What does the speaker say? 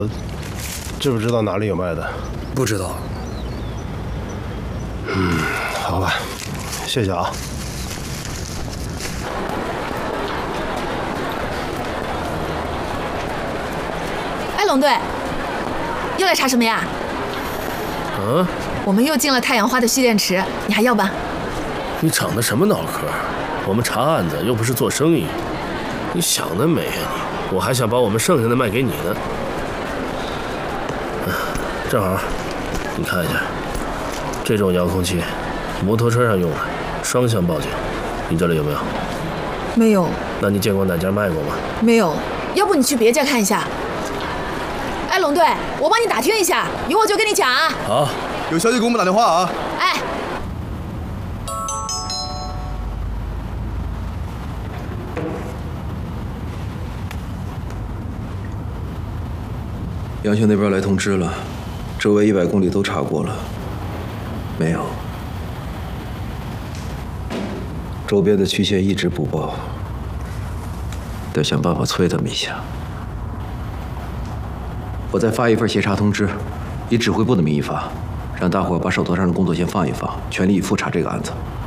知不知道哪里有卖的？ 不知道。 好吧，谢谢啊。 哎，龙队，又来查什么呀？我们又进了太阳花的蓄电池，你还要吧？ 你长的什么脑壳？我们查案子又不是做生意，你想得美呀你！我还想把我们剩下的卖给你呢。正好，你看一下，这种遥控器，摩托车上用的，双向报警，你这里有没有？ 没有。 那你见过哪家卖过吗？ 没有。要不你去别家看一下。哎，龙队，我帮你打听一下，有我就跟你讲啊。 好， 有消息给我们打电话啊。 哎。 杨秀那边来通知了，周围100公里都查过了，没有。周边的区县一直不报，得想办法催他们一下。我再发一份协查通知，以指挥部的名义发，让大伙把手头上的工作先放一放，全力以赴查这个案子。